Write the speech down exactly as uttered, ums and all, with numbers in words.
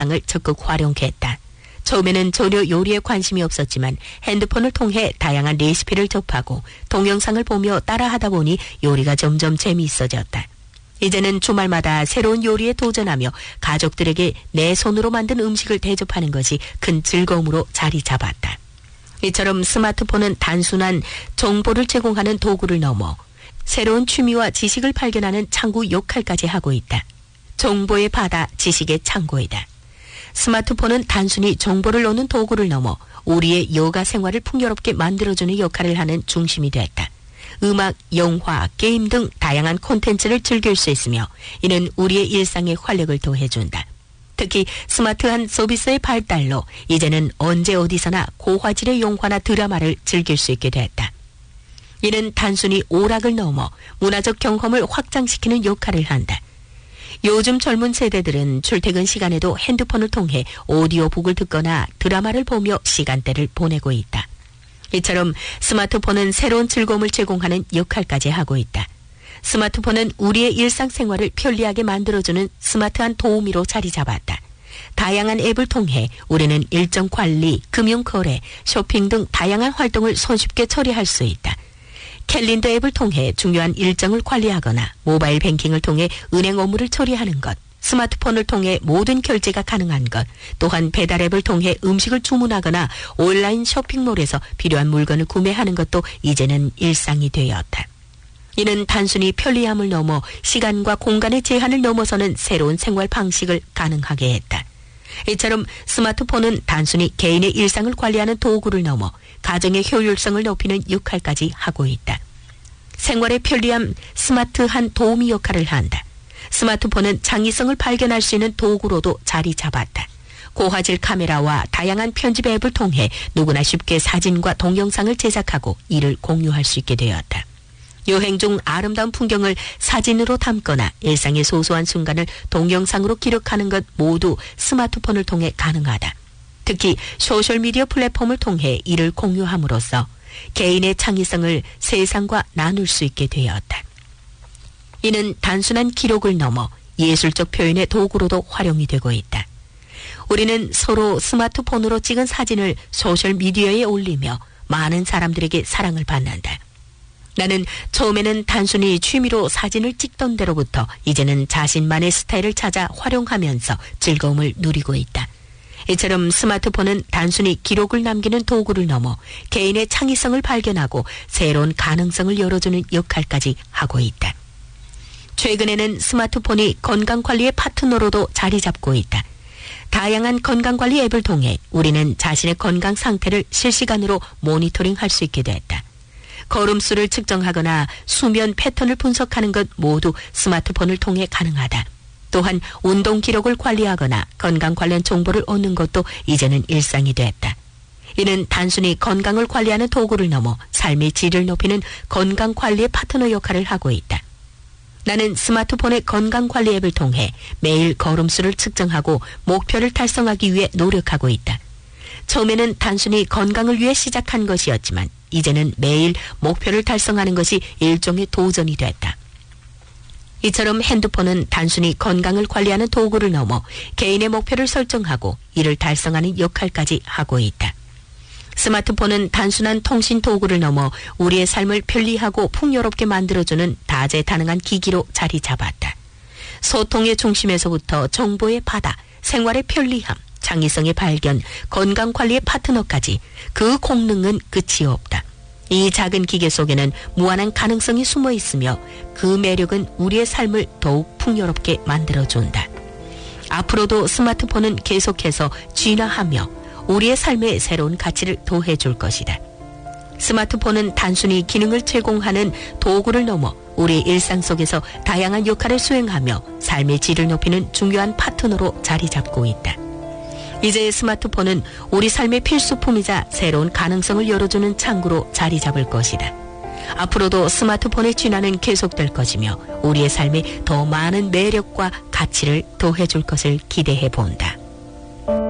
일상을 적극 활용했다. 처음에는 전혀 요리에 관심이 없었지만 핸드폰을 통해 다양한 레시피를 접하고 동영상을 보며 따라하다 보니 요리가 점점 재미있어졌다. 이제는 주말마다 새로운 요리에 도전하며 가족들에게 내 손으로 만든 음식을 대접하는 것이 큰 즐거움으로 자리 잡았다. 이처럼 스마트폰은 단순한 정보를 제공하는 도구를 넘어 새로운 취미와 지식을 발견하는 창구 역할까지 하고 있다. 정보의 바다, 지식의 창고이다. 스마트폰은 단순히 정보를 넣는 도구를 넘어 우리의 여가 생활을 풍요롭게 만들어주는 역할을 하는 중심이 됐다. 음악, 영화, 게임 등 다양한 콘텐츠를 즐길 수 있으며 이는 우리의 일상에 활력을 더해준다. 특히 스마트한 서비스의 발달로 이제는 언제 어디서나 고화질의 영화나 드라마를 즐길 수 있게 됐다. 이는 단순히 오락을 넘어 문화적 경험을 확장시키는 역할을 한다. 요즘 젊은 세대들은 출퇴근 시간에도 핸드폰을 통해 오디오북을 듣거나 드라마를 보며 시간대를 보내고 있다. 이처럼 스마트폰은 새로운 즐거움을 제공하는 역할까지 하고 있다. 스마트폰은 우리의 일상생활을 편리하게 만들어주는 스마트한 도우미로 자리 잡았다. 다양한 앱을 통해 우리는 일정 관리, 금융거래, 쇼핑 등 다양한 활동을 손쉽게 처리할 수 있다. 캘린더 앱을 통해 중요한 일정을 관리하거나 모바일 뱅킹을 통해 은행 업무를 처리하는 것, 스마트폰을 통해 모든 결제가 가능한 것, 또한 배달 앱을 통해 음식을 주문하거나 온라인 쇼핑몰에서 필요한 물건을 구매하는 것도 이제는 일상이 되었다. 이는 단순히 편리함을 넘어 시간과 공간의 제한을 넘어서는 새로운 생활 방식을 가능하게 했다. 이처럼 스마트폰은 단순히 개인의 일상을 관리하는 도구를 넘어 가정의 효율성을 높이는 역할까지 하고 있다. 생활의 편리함, 스마트한 도우미 역할을 한다. 스마트폰은 창의성을 발견할 수 있는 도구로도 자리 잡았다. 고화질 카메라와 다양한 편집 앱을 통해 누구나 쉽게 사진과 동영상을 제작하고 이를 공유할 수 있게 되었다. 여행 중 아름다운 풍경을 사진으로 담거나 일상의 소소한 순간을 동영상으로 기록하는 것 모두 스마트폰을 통해 가능하다. 특히 소셜미디어 플랫폼을 통해 이를 공유함으로써 개인의 창의성을 세상과 나눌 수 있게 되었다. 이는 단순한 기록을 넘어 예술적 표현의 도구로도 활용이 되고 있다. 우리는 서로 스마트폰으로 찍은 사진을 소셜미디어에 올리며 많은 사람들에게 사랑을 받는다. 나는 처음에는 단순히 취미로 사진을 찍던 데로부터 이제는 자신만의 스타일을 찾아 활용하면서 즐거움을 누리고 있다. 이처럼 스마트폰은 단순히 기록을 남기는 도구를 넘어 개인의 창의성을 발견하고 새로운 가능성을 열어주는 역할까지 하고 있다. 최근에는 스마트폰이 건강관리의 파트너로도 자리 잡고 있다. 다양한 건강관리 앱을 통해 우리는 자신의 건강 상태를 실시간으로 모니터링할 수 있게 됐다. 걸음수를 측정하거나 수면 패턴을 분석하는 것 모두 스마트폰을 통해 가능하다. 또한 운동 기록을 관리하거나 건강 관련 정보를 얻는 것도 이제는 일상이 됐다. 이는 단순히 건강을 관리하는 도구를 넘어 삶의 질을 높이는 건강 관리의 파트너 역할을 하고 있다. 나는 스마트폰의 건강 관리 앱을 통해 매일 걸음수를 측정하고 목표를 달성하기 위해 노력하고 있다. 처음에는 단순히 건강을 위해 시작한 것이었지만 이제는 매일 목표를 달성하는 것이 일종의 도전이 됐다. 이처럼 핸드폰은 단순히 건강을 관리하는 도구를 넘어 개인의 목표를 설정하고 이를 달성하는 역할까지 하고 있다. 스마트폰은 단순한 통신 도구를 넘어 우리의 삶을 편리하고 풍요롭게 만들어주는 다재다능한 기기로 자리 잡았다. 소통의 중심에서부터 정보의 바다, 생활의 편리함, 창의성의 발견, 건강관리의 파트너까지 그 공능은 끝이 없다. 이 작은 기계 속에는 무한한 가능성이 숨어 있으며 그 매력은 우리의 삶을 더욱 풍요롭게 만들어준다. 앞으로도 스마트폰은 계속해서 진화하며 우리의 삶에 새로운 가치를 더해줄 것이다. 스마트폰은 단순히 기능을 제공하는 도구를 넘어 우리의 일상 속에서 다양한 역할을 수행하며 삶의 질을 높이는 중요한 파트너로 자리 잡고 있다. 이제 스마트폰은 우리 삶의 필수품이자 새로운 가능성을 열어주는 창구로 자리 잡을 것이다. 앞으로도 스마트폰의 진화는 계속될 것이며 우리의 삶에 더 많은 매력과 가치를 더해줄 것을 기대해 본다.